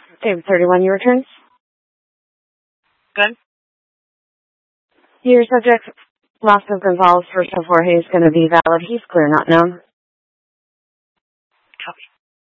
David 31, your returns. Good. Your subject, loss of Gonzalez for Jorge, is going to be valid. He's clear, not known.